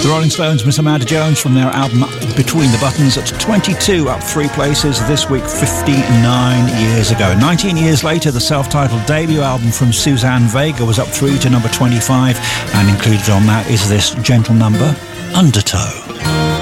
The Rolling Stones, Miss Amanda Jones, from their album Between the Buttons at 22, up 3 places this week, 59 years ago. 19 years later, the self-titled debut album from Suzanne Vega was up 3 to number 25, and included on that is this gentle number, Undertow.